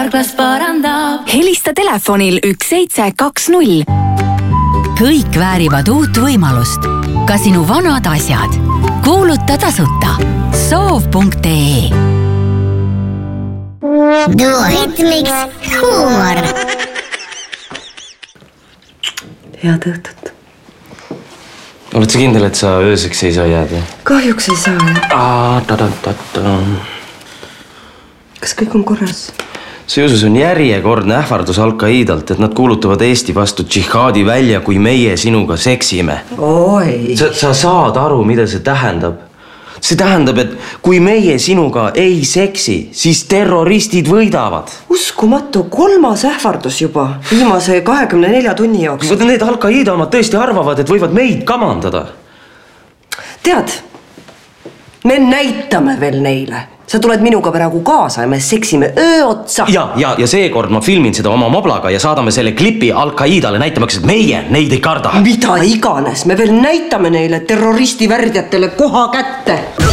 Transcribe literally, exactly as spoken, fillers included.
Carglass parandab. Helista telefonil üks seitse kaks null. Kõik väärivad uut võimalust. Ka sinu vanad asjad. Kuuluta tasuta. soov punkt ee. Duetmiks huumor. Head õhtut. Oled sa kindel, et sa ööseks ei saa jääda? Kahjuks ei saa. Aa, ta-ta-ta-ta. Kas kõik on korras? See usus on järjekordne ähvardus Al-Qaidalt, et nad kuulutavad Eesti vastu džihaadi välja, kui meie sinuga seksime. Oi. Sa, sa saad aru, mida see tähendab? See tähendab, et kui meie sinuga ei seksi, siis terroristid võidavad. Uskumatu, kolmas ähvardus juba viimase kahekümne nelja tunni jooks. Need Al-Qaida omad tõesti arvavad, et võivad meid kamandada. Tead, me näitame veel neile. Sa tuled minuga praegu kaasa ja me seksime öö otsa. Ja, ja, ja seekord ma filmin seda oma moblaga ja saadame selle klipi Al-Qaidale näitamaks, et meie neid ei karda. Mida iganes, me veel näitame neile terroristivärdjatele koha kätte.